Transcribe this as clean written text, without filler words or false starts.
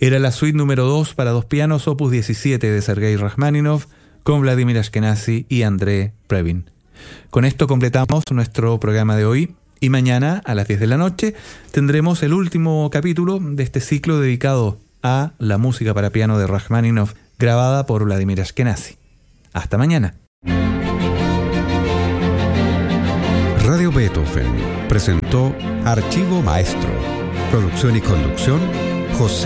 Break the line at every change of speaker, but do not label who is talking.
Era la suite número 2 para dos pianos, opus 17 de Sergei Rachmaninoff, con Vladimir Ashkenazy y André Previn. Con esto completamos nuestro programa de hoy y mañana a las 10 de la noche tendremos el último capítulo de este ciclo dedicado a la música para piano de Rachmaninoff grabada por Vladimir Ashkenazy. Hasta mañana.
Radio Beethoven presentó Archivo Maestro. Producción y conducción, José